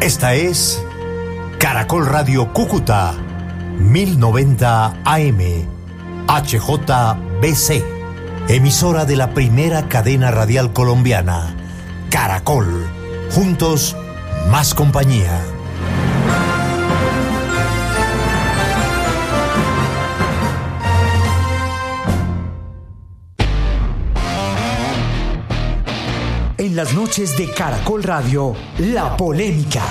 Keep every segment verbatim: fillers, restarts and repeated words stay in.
Esta es Caracol Radio Cúcuta, mil noventa A M, H J B C, emisora de la primera cadena radial colombiana, Caracol, juntos, más compañía. En las noches de Caracol Radio, la polémica.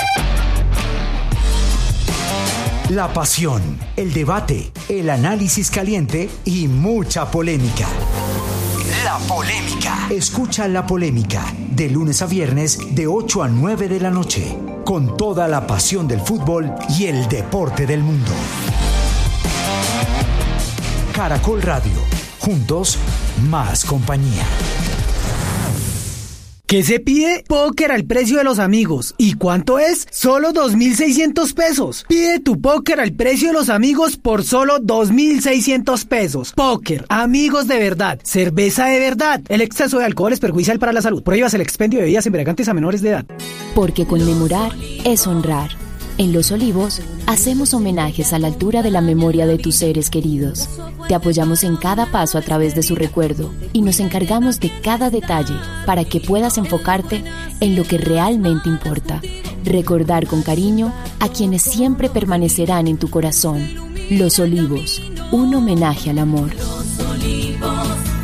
La pasión, el debate, el análisis caliente y mucha polémica. La polémica. Escucha La Polémica de lunes a viernes de ocho a nueve de la noche, con toda la pasión del fútbol y el deporte del mundo. Caracol Radio, juntos, más compañía. ¿Qué se pide? Póker al precio de los amigos. ¿Y cuánto es? Solo dos mil seiscientos pesos. Pide tu póker al precio de los amigos por solo dos mil seiscientos pesos. Póker, amigos de verdad, cerveza de verdad. El exceso de alcohol es perjudicial para la salud. Prohíbas el expendio de bebidas embriagantes a menores de edad. Porque conmemorar es honrar. En Los Olivos, hacemos homenajes a la altura de la memoria de tus seres queridos. Te apoyamos en cada paso a través de su recuerdo y nos encargamos de cada detalle para que puedas enfocarte en lo que realmente importa. Recordar con cariño a quienes siempre permanecerán en tu corazón. Los Olivos, un homenaje al amor. Los Olivos.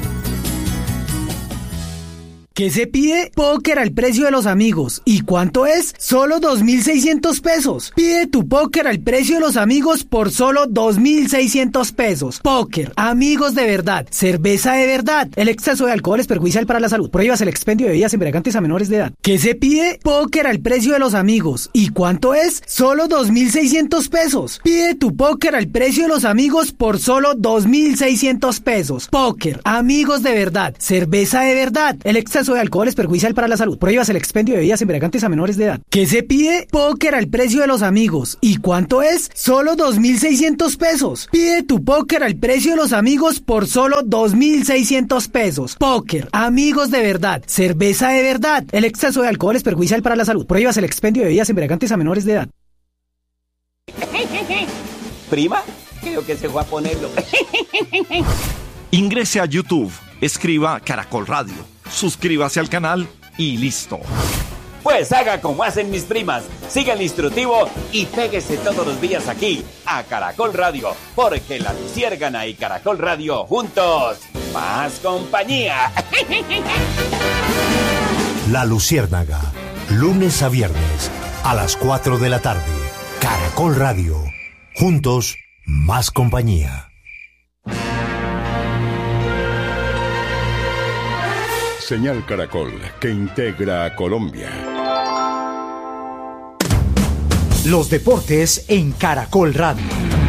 ¿Qué se pide? Póker al precio de los amigos. ¿Y cuánto es? Solo dos mil seiscientos pesos. Pide tu póker al precio de los amigos por solo dos mil seiscientos pesos. Póker, amigos de verdad, cerveza de verdad. El exceso de alcohol es perjudicial para la salud. Prohíbas el expendio de bebidas embriagantes a menores de edad. ¿Qué se pide? Póker al precio de los amigos. ¿Y cuánto es? Solo dos mil seiscientos pesos. Pide tu póker al precio de los amigos por solo dos mil seiscientos pesos. Póker, amigos de verdad, cerveza de verdad. El exceso de alcohol es perjudicial para la salud. Prohíbas el expendio de bebidas embriagantes a menores de edad. ¿Qué se pide? Póker al precio de los amigos. ¿Y cuánto es? Solo dos mil seiscientos pesos. Pide tu póker al precio de los amigos por solo dos mil seiscientos pesos. Póker, amigos de verdad, cerveza de verdad. El exceso de alcohol es perjudicial para la salud. Prohíbas el expendio de bebidas embriagantes a menores de edad. ¿Prima? Creo que se fue a ponerlo. Ingrese a YouTube, escriba Caracol Radio, suscríbase al canal y listo. Pues haga como hacen mis primas, siga el instructivo y péguese todos los días aquí a Caracol Radio, porque La Luciérgana y Caracol Radio juntos, más compañía. La Luciérnaga, lunes a viernes a las cuatro de la tarde. Caracol Radio, juntos, más compañía. Señal Caracol, que integra a Colombia. Los deportes en Caracol Radio.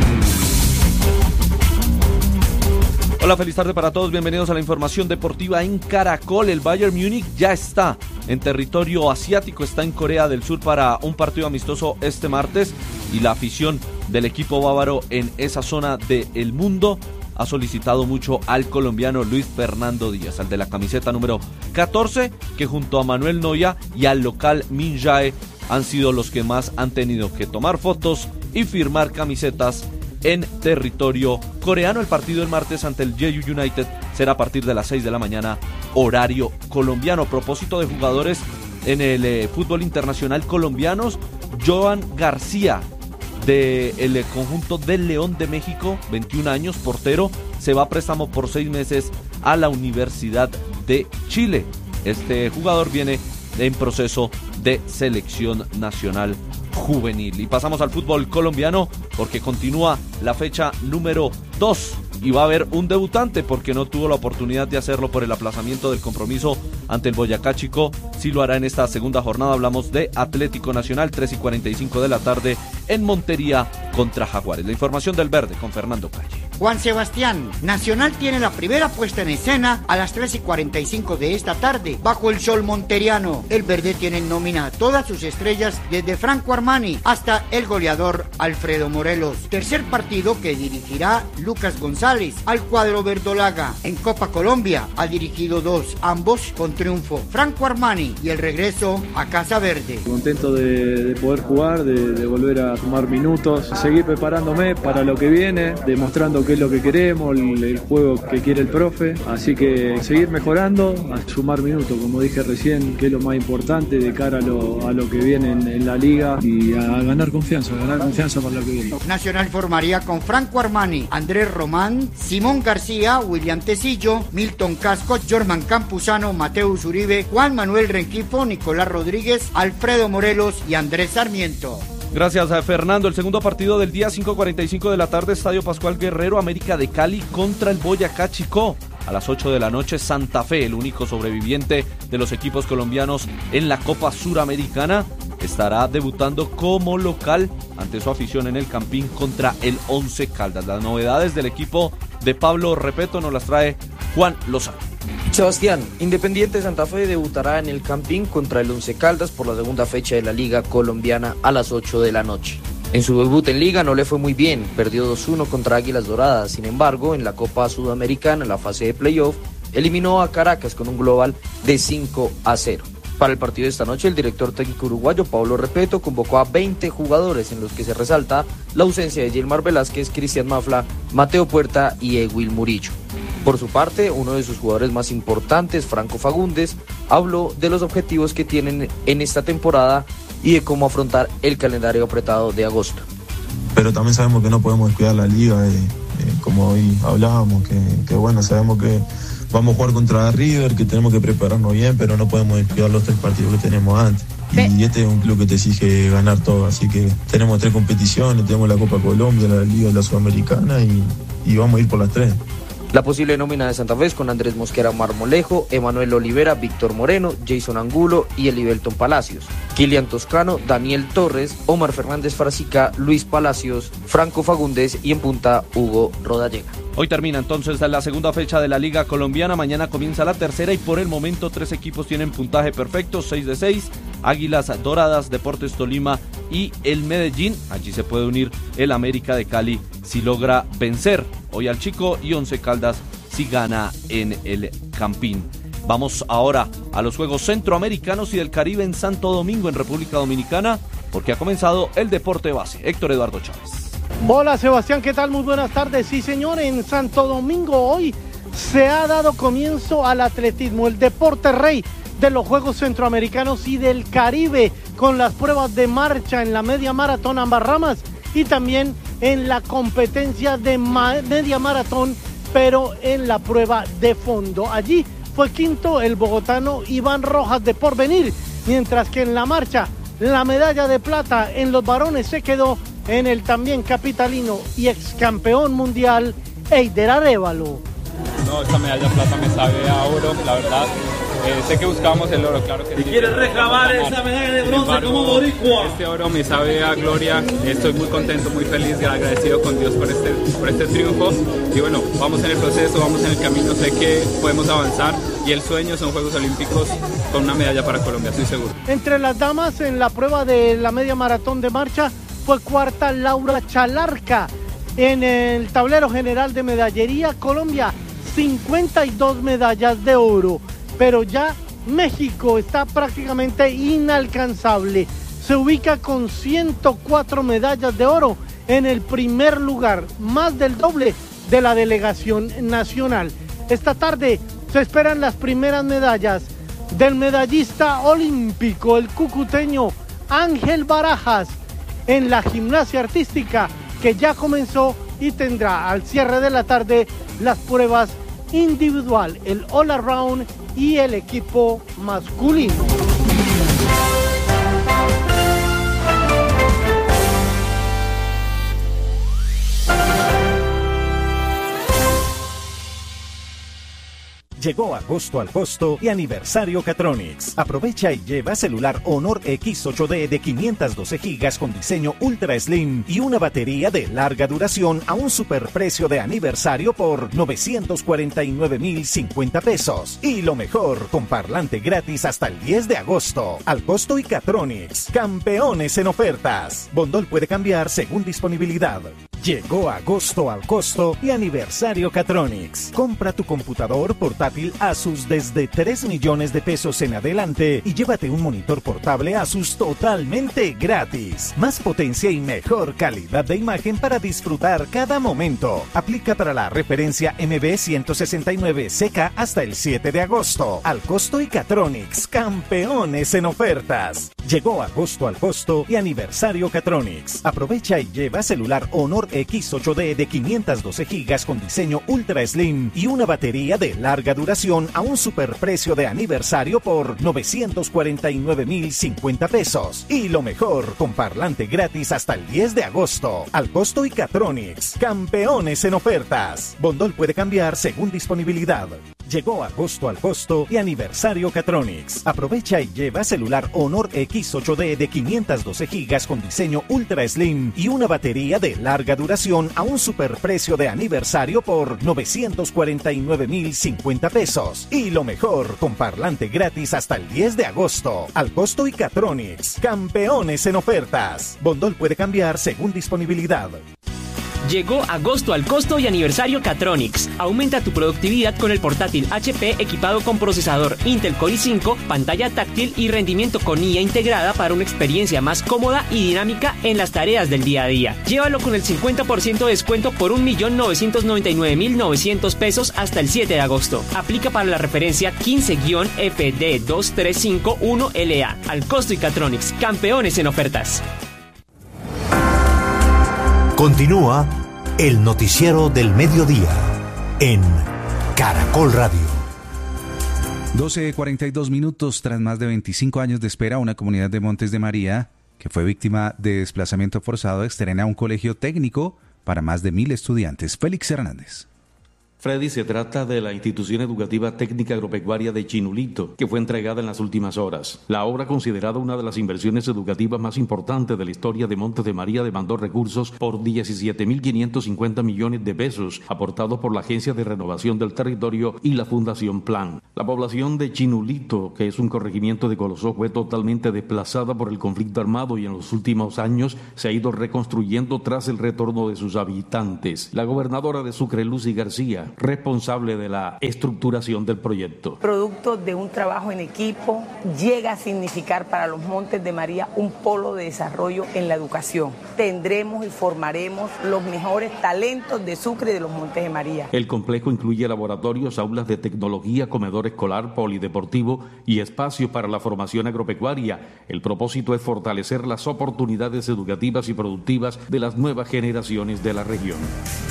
Hola, feliz tarde para todos, bienvenidos a la información deportiva en Caracol. El Bayern Múnich ya está en territorio asiático, está en Corea del Sur para un partido amistoso este martes y la afición del equipo bávaro en esa zona del mundo ha solicitado mucho al colombiano Luis Fernando Díaz, al de la camiseta número catorce, que junto a Manuel Neuer y al local Min Jae han sido los que más han tenido que tomar fotos y firmar camisetas en territorio coreano. El partido el martes ante el Jeju United será a partir de las seis de la mañana, horario colombiano. A propósito de jugadores en el eh, fútbol internacional colombianos, Joan García, del conjunto del León de México, veintiún años, portero, se va a préstamo por seis meses a la Universidad de Chile. Este jugador viene en proceso de selección nacional juvenil. Y pasamos al fútbol colombiano porque continúa la fecha número dos y va a haber un debutante porque no tuvo la oportunidad de hacerlo por el aplazamiento del compromiso ante el Boyacá Chico. Sí lo hará en esta segunda jornada. Hablamos de Atlético Nacional, tres y cuarenta y cinco de la tarde en Montería contra Jaguares. La información del Verde con Fernando Calle. Juan Sebastián. Nacional tiene la primera puesta en escena a las tres y cuarenta y cinco de esta tarde, bajo el sol monteriano. El verde tiene en nómina a todas sus estrellas, desde Franco Armani hasta el goleador Alfredo Morelos. Tercer partido que dirigirá Lucas González al cuadro verdolaga. En Copa Colombia ha dirigido dos, ambos con triunfo. Franco Armani y el regreso a Casa Verde. Contento de, de poder jugar, de, de volver a tomar minutos, seguir preparándome para lo que viene, demostrando qué es lo que queremos, el, el juego que quiere el profe, así que seguir mejorando, a sumar minutos, como dije recién, que es lo más importante de cara a lo, a lo que viene en, en la liga, y a ganar confianza, a ganar confianza para lo que viene. Nacional formaría con Franco Armani, Andrés Román, Simón García, William Tecillo, Milton Casco, Jorman Campuzano, Mateus Uribe, Juan Manuel Renquifo, Nicolás Rodríguez, Alfredo Morelos y Andrés Sarmiento. Gracias a Fernando. El segundo partido del día, cinco cuarenta y cinco de la tarde, Estadio Pascual Guerrero, América de Cali contra el Boyacá Chicó. A las ocho de la noche, Santa Fe, el único sobreviviente de los equipos colombianos en la Copa Suramericana, estará debutando como local ante su afición en el Campín contra el Once Caldas. Las novedades del equipo de Pablo Repeto nos las trae Juan Lozano. Sebastián, Independiente Santa Fe debutará en el Campín contra el Once Caldas por la segunda fecha de la Liga Colombiana a las ocho de la noche. En su debut en Liga no le fue muy bien, perdió dos uno contra Águilas Doradas. Sin embargo, en la Copa Sudamericana, en la fase de playoff, eliminó a Caracas con un global de cinco a cero. Para el partido de esta noche, el director técnico uruguayo Pablo Repeto convocó a veinte jugadores, en los que se resalta la ausencia de Gilmar Velázquez, Cristian Mafla, Mateo Puerta y Ewil Murillo. Por su parte, uno de sus jugadores más importantes, Franco Fagundes, habló de los objetivos que tienen en esta temporada y de cómo afrontar el calendario apretado de agosto. Pero también sabemos que no podemos descuidar la liga, eh, eh, como hoy hablábamos, que, que bueno, sabemos que vamos a jugar contra River, que tenemos que prepararnos bien, pero no podemos descuidar los tres partidos que tenemos antes. Y este es un club que te exige ganar todo, así que tenemos tres competiciones, tenemos la Copa Colombia, la Liga, la Sudamericana, y, y vamos a ir por las tres. La posible nómina de Santa Fe es con Andrés Mosquera Marmolejo, Emanuel Olivera, Víctor Moreno, Jason Angulo y Elibelton Palacios, Kilian Toscano, Daniel Torres, Omar Fernández Frasica, Luis Palacios, Franco Fagundes y en punta Hugo Rodallega. Hoy termina entonces la segunda fecha de la Liga Colombiana, mañana comienza la tercera y por el momento tres equipos tienen puntaje perfecto, seis de seis, Águilas Doradas, Deportes Tolima y el Medellín. Allí se puede unir el América de Cali si logra vencer hoy al Chico y Once Caldas si gana en el Campín. Vamos ahora a los Juegos Centroamericanos y del Caribe en Santo Domingo, en República Dominicana, porque ha comenzado el deporte base. Héctor Eduardo Chávez. Hola Sebastián, ¿qué tal? Muy buenas tardes. Sí señor, en Santo Domingo hoy se ha dado comienzo al atletismo, el deporte rey de los Juegos Centroamericanos y del Caribe, con las pruebas de marcha en la media maratón ambas ramas y también en la competencia de ma- media maratón, pero en la prueba de fondo. Allí fue quinto el bogotano Iván Rojas de Porvenir, mientras que en la marcha la medalla de plata en los varones se quedó en el también capitalino y ex campeón mundial Eider Arévalo. No, esta medalla de plata me sabe a oro, la verdad. Eh, sé que buscábamos el oro, claro que sí. ¿Y quieres reclamar esa medalla de bronce embargo, como boricua? Este oro me sabe a gloria. Estoy muy contento, muy feliz y agradecido con Dios por este, por este triunfo. Y bueno, vamos en el proceso, vamos en el camino. Sé que podemos avanzar y el sueño son Juegos Olímpicos con una medalla para Colombia, estoy seguro. Entre las damas, en la prueba de la media maratón de marcha, fue cuarta Laura Chalarca. En el tablero general de medallería, Colombia, cincuenta y dos medallas de oro. Pero ya México está prácticamente inalcanzable. Se ubica con ciento cuatro medallas de oro en el primer lugar, más del doble de la delegación nacional. Esta tarde se esperan las primeras medallas del medallista olímpico, el cucuteño Ángel Barajas, en la gimnasia artística, que ya comenzó y tendrá al cierre de la tarde las pruebas individual, el all around y el equipo masculino. Llegó agosto al costo y aniversario Catronics. Aprovecha y lleva celular Honor X ocho D de quinientos doce gigas con diseño Ultra Slim y una batería de larga duración a un superprecio de aniversario por novecientos cuarenta y nueve mil cincuenta pesos. Y lo mejor, con parlante gratis hasta el diez de agosto. Al costo y Catronics, campeones en ofertas. Bondol puede cambiar según disponibilidad. Llegó agosto al costo y aniversario Catronics. Compra tu computador portátil Asus desde tres millones de pesos en adelante y llévate un monitor portable Asus totalmente gratis. Más potencia y mejor calidad de imagen para disfrutar cada momento. Aplica para la referencia M B ciento sesenta y nueve C K hasta el siete de agosto. Al costo y Catronics, campeones en ofertas. Llegó agosto al costo y aniversario Catronics. Aprovecha y lleva celular Honor X ocho D de quinientos doce gigas con diseño Ultra Slim y una batería de larga duración a un superprecio de aniversario por novecientos cuarenta y nueve mil cincuenta pesos. Y lo mejor, con parlante gratis hasta el diez de agosto. Al costo y Catronics, campeones en ofertas. Bondol puede cambiar según disponibilidad. Llegó agosto al costo y aniversario Catronics. Aprovecha y lleva celular Honor X ocho D de quinientos doce gigas con diseño Ultra Slim y una batería de larga duración a un superprecio de aniversario por novecientos cuarenta y nueve mil cincuenta pesos. Y lo mejor, con parlante gratis hasta el diez de agosto. Al costo y Catronics, campeones en ofertas. Bondol puede cambiar según disponibilidad. Llegó agosto al costo y aniversario Catronics. Aumenta tu productividad con el portátil H P equipado con procesador Intel Core i cinco, pantalla táctil y rendimiento con I A integrada para una experiencia más cómoda y dinámica en las tareas del día a día. Llévalo con el cincuenta por ciento de descuento por un millón novecientos noventa y nueve mil novecientos pesos hasta el siete de agosto. Aplica para la referencia quince F D dos tres cinco uno L A. Al costo y Catronics, campeones en ofertas. Continúa el noticiero del mediodía en Caracol Radio. doce cuarenta y dos minutos. Tras más de veinticinco años de espera, una comunidad de Montes de María, que fue víctima de desplazamiento forzado, estrena un colegio técnico para más de mil estudiantes. Félix Hernández. Freddy, se trata de la institución educativa técnica agropecuaria de Chinulito, que fue entregada en las últimas horas. La obra, considerada una de las inversiones educativas más importantes de la historia de Montes de María, demandó recursos por diecisiete mil quinientos cincuenta millones de pesos, aportados por la Agencia de Renovación del Territorio y la Fundación Plan. La población de Chinulito, que es un corregimiento de Colosó, fue totalmente desplazada por el conflicto armado y en los últimos años se ha ido reconstruyendo tras el retorno de sus habitantes. La gobernadora de Sucre, Lucy García, responsable de la estructuración del proyecto. Producto de un trabajo en equipo, llega a significar para los Montes de María un polo de desarrollo en la educación. Tendremos y formaremos los mejores talentos de Sucre y de los Montes de María. El complejo incluye laboratorios, aulas de tecnología, comedor escolar, polideportivo y espacios para la formación agropecuaria. El propósito es fortalecer las oportunidades educativas y productivas de las nuevas generaciones de la región.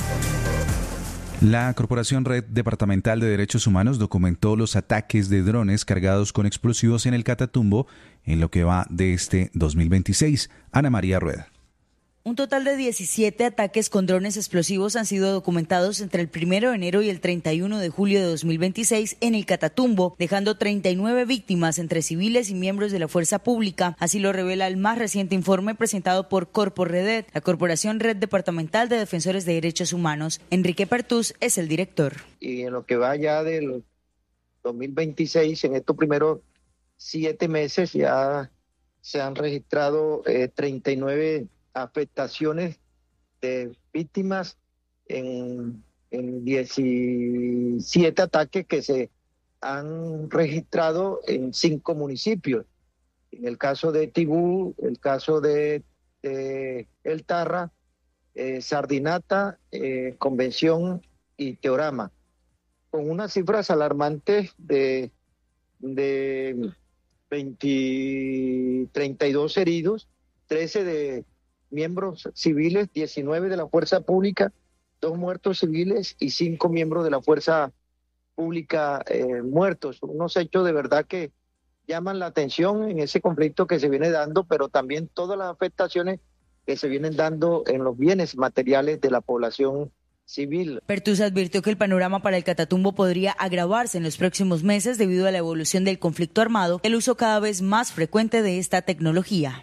La Corporación Red Departamental de Derechos Humanos documentó los ataques de drones cargados con explosivos en el Catatumbo en lo que va de este dos mil veintiséis. Ana María Rueda. Un total de diecisiete ataques con drones explosivos han sido documentados entre el primero de enero y el treinta y uno de julio de dos mil veintiséis en el Catatumbo, dejando treinta y nueve víctimas entre civiles y miembros de la fuerza pública. Así lo revela el más reciente informe presentado por Corporredet, la Corporación Red Departamental de Defensores de Derechos Humanos. Enrique Pertús es el director. Y en lo que va ya del dos mil veintiséis, en estos primeros siete meses ya se han registrado eh, treinta y nueve afectaciones de víctimas en, en diecisiete ataques que se han registrado en cinco municipios. En el caso de Tibú, el caso de, de El Tarra, eh, Sardinata, eh, Convención y Teorama, con unas cifras alarmantes de, de veinte, treinta y dos heridos, trece de miembros civiles, diecinueve de la fuerza pública, dos muertos civiles y cinco miembros de la fuerza pública eh, muertos. Unos hechos de verdad que llaman la atención en ese conflicto que se viene dando, pero también todas las afectaciones que se vienen dando en los bienes materiales de la población civil. Pertus advirtió que el panorama para el Catatumbo podría agravarse en los próximos meses debido a la evolución del conflicto armado, el uso cada vez más frecuente de esta tecnología.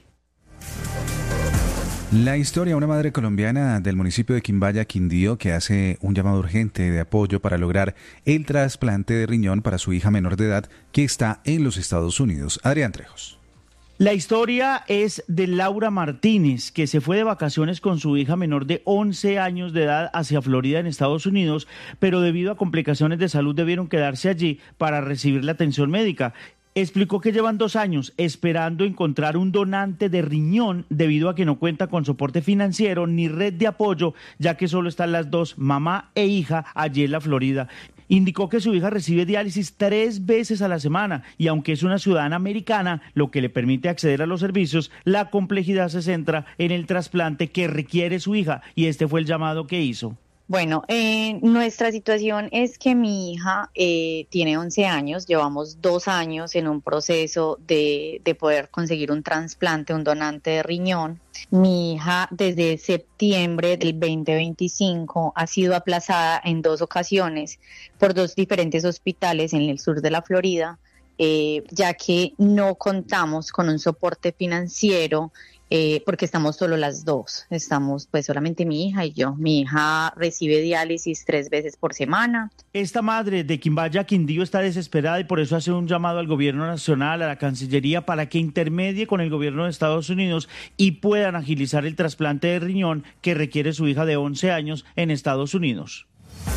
La historia, una madre colombiana del municipio de Quimbaya, Quindío, que hace un llamado urgente de apoyo para lograr el trasplante de riñón para su hija menor de edad que está en los Estados Unidos. Adrián Trejos. La historia es de Laura Martínez, que se fue de vacaciones con su hija menor de once años de edad hacia Florida en Estados Unidos, pero debido a complicaciones de salud debieron quedarse allí para recibir la atención médica. Explicó que llevan dos años esperando encontrar un donante de riñón debido a que no cuenta con soporte financiero ni red de apoyo, ya que solo están las dos, mamá e hija, allí en la Florida. Indicó que su hija recibe diálisis tres veces a la semana y aunque es una ciudadana americana, lo que le permite acceder a los servicios, la complejidad se centra en el trasplante que requiere su hija y este fue el llamado que hizo. Bueno, eh, nuestra situación es que mi hija eh, tiene once años, llevamos dos años en un proceso de, de poder conseguir un trasplante, un donante de riñón. Mi hija desde septiembre del veinte veinticinco ha sido aplazada en dos ocasiones por dos diferentes hospitales en el sur de la Florida, eh, ya que no contamos con un soporte financiero. Eh, porque estamos solo las dos, estamos pues solamente mi hija y yo. Mi hija recibe diálisis tres veces por semana. Esta madre de Quimbaya, Quindío, está desesperada y por eso hace un llamado al gobierno nacional, a la Cancillería, para que intermedie con el gobierno de Estados Unidos y puedan agilizar el trasplante de riñón que requiere su hija de once años en Estados Unidos.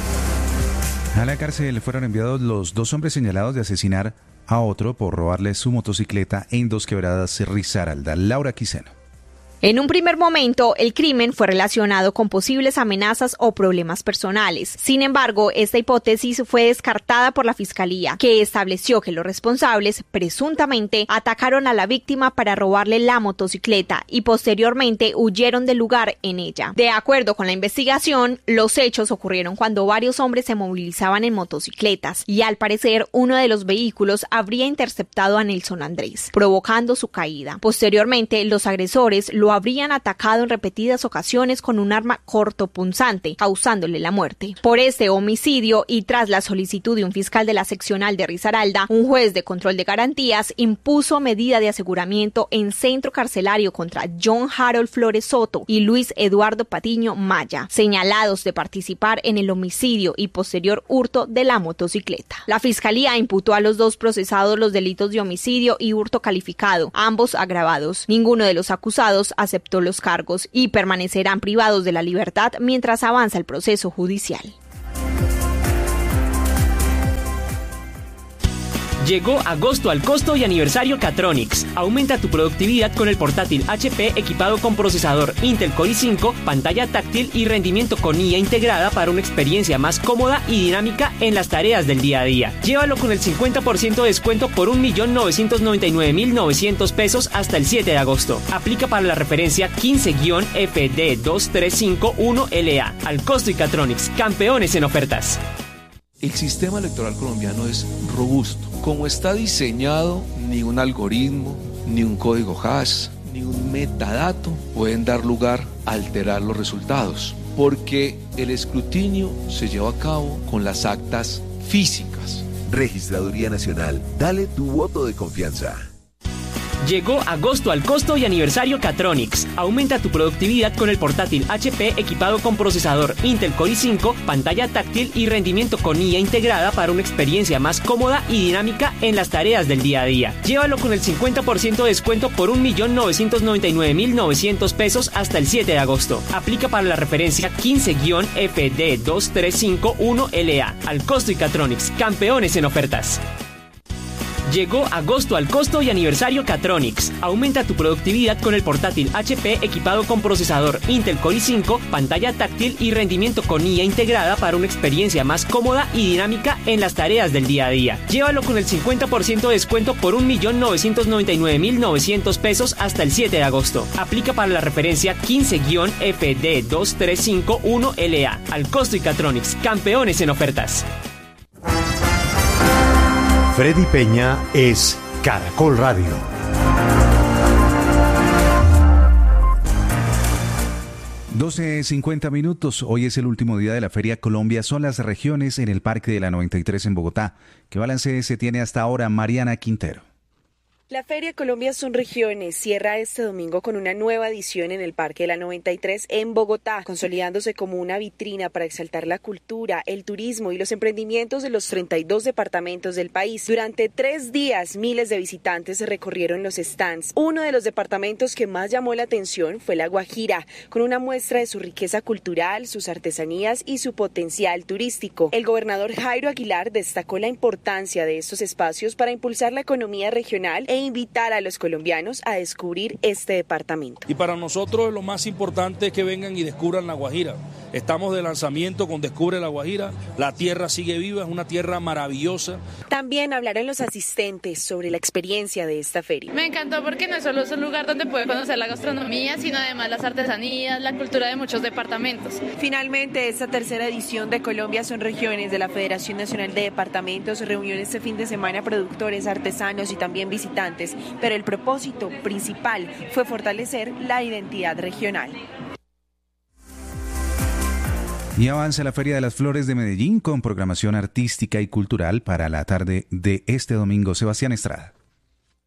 A la cárcel fueron enviados los dos hombres señalados de asesinar a otro por robarle su motocicleta en Dos Quebradas, Risaralda. Laura Quiseno. En un primer momento, el crimen fue relacionado con posibles amenazas o problemas personales. Sin embargo, esta hipótesis fue descartada por la Fiscalía, que estableció que los responsables presuntamente atacaron a la víctima para robarle la motocicleta y posteriormente huyeron del lugar en ella. De acuerdo con la investigación, los hechos ocurrieron cuando varios hombres se movilizaban en motocicletas y al parecer uno de los vehículos habría interceptado a Nelson Andrés, provocando su caída. Posteriormente, los agresores lo habrían atacado en repetidas ocasiones con un arma cortopunzante, causándole la muerte. Por este homicidio y tras la solicitud de un fiscal de la seccional de Risaralda, un juez de control de garantías impuso medida de aseguramiento en centro carcelario contra John Harold Flores Soto y Luis Eduardo Patiño Maya, señalados de participar en el homicidio y posterior hurto de la motocicleta. La fiscalía imputó a los dos procesados los delitos de homicidio y hurto calificado, ambos agravados. Ninguno de los acusados aceptó los cargos y permanecerán privados de la libertad mientras avanza el proceso judicial. Llegó agosto al costo y aniversario Catronics. Aumenta tu productividad con el portátil H P equipado con procesador Intel Core i cinco, pantalla táctil y rendimiento con I A integrada para una experiencia más cómoda y dinámica en las tareas del día a día. Llévalo con el cincuenta por ciento de descuento por un millón novecientos noventa y nueve mil novecientos pesos hasta el siete de agosto. Aplica para la referencia quince F D dos tres cinco uno L A. Al costo y Catronics, campeones en ofertas. El sistema electoral colombiano es robusto. Como está diseñado, ni un algoritmo, ni un código hash, ni un metadato pueden dar lugar a alterar los resultados, porque el escrutinio se lleva a cabo con las actas físicas. Registraduría Nacional, dale tu voto de confianza. Llegó agosto al costo y aniversario Catronics. Aumenta tu productividad con el portátil H P equipado con procesador Intel Core i cinco, pantalla táctil y rendimiento con I A integrada para una experiencia más cómoda y dinámica en las tareas del día a día. Llévalo con el cincuenta por ciento de descuento por un millón novecientos noventa y nueve mil novecientos pesos hasta el siete de agosto. Aplica para la referencia quince F D dos tres cinco uno L A. Al costo y Catronics, campeones en ofertas. Llegó agosto al costo y aniversario Catronics. Aumenta tu productividad con el portátil H P equipado con procesador Intel Core i cinco, pantalla táctil y rendimiento con I A integrada para una experiencia más cómoda y dinámica en las tareas del día a día. Llévalo con el cincuenta por ciento de descuento por un millón novecientos noventa y nueve mil novecientos pesos hasta el siete de agosto. Aplica para la referencia quince F D dos tres cinco uno L A. Al costo y Catronics, campeones en ofertas. Freddy Peña es Caracol Radio. doce cincuenta minutos. Hoy es el último día de la Feria Colombia. Son las regiones en el Parque de la noventa y tres en Bogotá. ¿Qué balance se tiene hasta ahora, Mariana Quintero? La Feria Colombia Son Regiones cierra este domingo con una nueva edición en el Parque de la noventa y tres en Bogotá, consolidándose como una vitrina para exaltar la cultura, el turismo y los emprendimientos de los treinta y dos departamentos del país. Durante tres días, miles de visitantes recorrieron los stands. Uno de los departamentos que más llamó la atención fue La Guajira, con una muestra de su riqueza cultural, sus artesanías y su potencial turístico. El gobernador Jairo Aguilar destacó la importancia de estos espacios para impulsar la economía regional e invitar a los colombianos a descubrir este departamento. Y para nosotros lo más importante es que vengan y descubran La Guajira. Estamos de lanzamiento con Descubre La Guajira. La tierra sigue viva, es una tierra maravillosa. También hablaron los asistentes sobre la experiencia de esta feria. Me encantó porque no solo es un lugar donde puede conocer la gastronomía, sino además las artesanías, la cultura de muchos departamentos. Finalmente, esta tercera edición de Colombia Son Regiones de la Federación Nacional de Departamentos reunió este fin de semana productores, artesanos y también visitantes, pero el propósito principal fue fortalecer la identidad regional. Y avanza la Feria de las Flores de Medellín con programación artística y cultural para la tarde de este domingo. Sebastián Estrada.